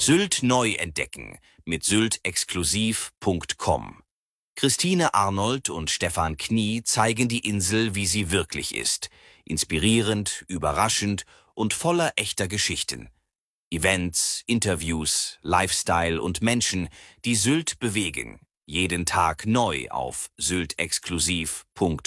Sylt neu entdecken mit syltexklusiv.com. Christine Arnold und Stefan Knie zeigen die Insel, wie sie wirklich ist. Inspirierend, überraschend und voller echter Geschichten. Events, Interviews, Lifestyle und Menschen, die Sylt bewegen. Jeden Tag neu auf syltexklusiv.com.